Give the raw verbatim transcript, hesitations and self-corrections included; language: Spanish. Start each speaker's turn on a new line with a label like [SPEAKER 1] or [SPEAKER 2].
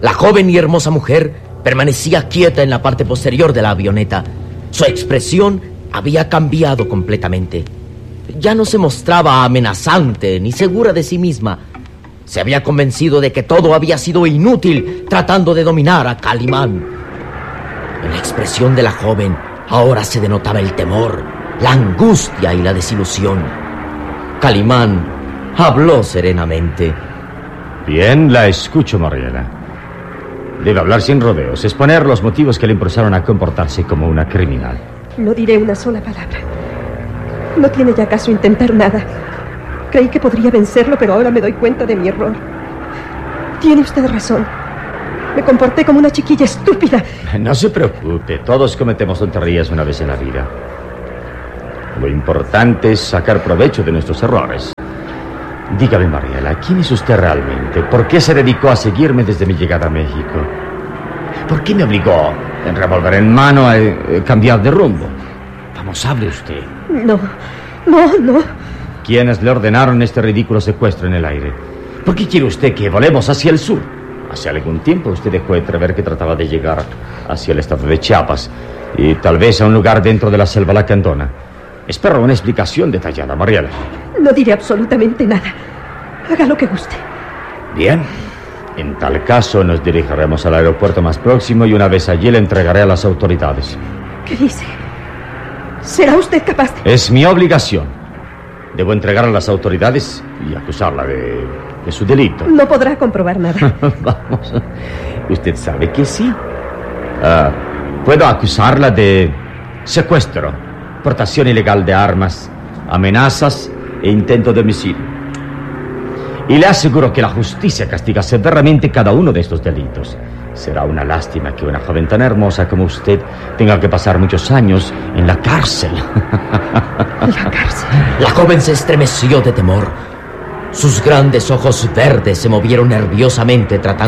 [SPEAKER 1] La joven y hermosa mujer permanecía quieta en la parte posterior de la avioneta. Su expresión había cambiado completamente. Ya no se mostraba amenazante ni segura de sí misma. Se había convencido de que todo había sido inútil tratando de dominar a Calimán. En la expresión de la joven ahora se denotaba el temor, la angustia y la desilusión. Calimán habló serenamente.
[SPEAKER 2] Bien, la escucho, Mariela. Debe hablar sin rodeos, exponer los motivos que le impulsaron a comportarse como una criminal.
[SPEAKER 3] No diré una sola palabra. No tiene ya caso intentar nada. Creí que podría vencerlo, pero ahora me doy cuenta de mi error. Tiene usted razón. Me comporté como una chiquilla estúpida.
[SPEAKER 2] No se preocupe, todos cometemos tonterías una vez en la vida. Lo importante es sacar provecho de nuestros errores. Dígame, Mariela, ¿quién es usted realmente? ¿Por qué se dedicó a seguirme desde mi llegada a México? ¿Por qué me obligó, en revólver en mano, a eh, cambiar de rumbo? Vamos, hable usted.
[SPEAKER 3] No, no, no.
[SPEAKER 2] ¿Quiénes le ordenaron este ridículo secuestro en el aire? ¿Por qué quiere usted que volemos hacia el sur? Hace algún tiempo usted dejó entrever que trataba de llegar hacia el estado de Chiapas y tal vez a un lugar dentro de la selva lacandona. Espero una explicación detallada, Mariela.
[SPEAKER 3] No diré absolutamente nada. Haga lo que guste.
[SPEAKER 2] Bien. En tal caso nos dirigiremos al aeropuerto más próximo y una vez allí le entregaré a las autoridades.
[SPEAKER 3] ¿Qué dice? ¿Será usted capaz de...?
[SPEAKER 2] Es mi obligación. Debo entregar a las autoridades y acusarla de, de su delito.
[SPEAKER 3] No podrá comprobar nada.
[SPEAKER 2] Vamos. Usted sabe que sí. Uh, puedo acusarla de secuestro, portación ilegal de armas, amenazas e intento de homicidio. Y le aseguro que la justicia castiga severamente cada uno de estos delitos. Será una lástima que una joven tan hermosa como usted tenga que pasar muchos años en la cárcel.
[SPEAKER 3] ¿La cárcel?
[SPEAKER 1] La joven se estremeció de temor. Sus grandes ojos verdes se movieron nerviosamente tratando